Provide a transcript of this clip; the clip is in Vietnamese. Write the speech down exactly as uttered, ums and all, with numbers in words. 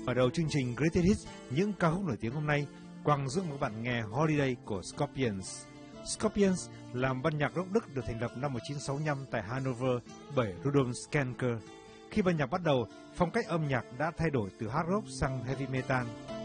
Mở đầu chương trình Greatest Hits, những ca khúc nổi tiếng hôm nay, Quang giúp các bạn nghe Holiday của Scorpions. Scorpions là ban nhạc rock Đức được thành lập năm một nghìn chín trăm sáu mươi lăm tại Hanover bởi Rudolf Schenker. Khi ban nhạc bắt đầu, phong cách âm nhạc đã thay đổi từ hard rock sang heavy metal.